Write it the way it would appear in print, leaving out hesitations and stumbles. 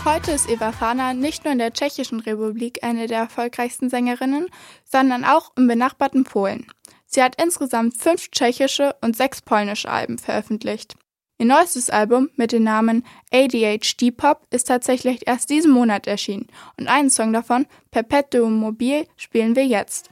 Heute ist Eva Fahner nicht nur in der Tschechischen Republik eine der erfolgreichsten Sängerinnen, sondern auch im benachbarten Polen. Sie hat insgesamt 5 tschechische und 6 polnische Alben veröffentlicht. Ihr neuestes Album mit dem Namen ADHD Pop ist tatsächlich erst diesen Monat erschienen und einen Song davon, Perpetuum mobile, spielen wir jetzt.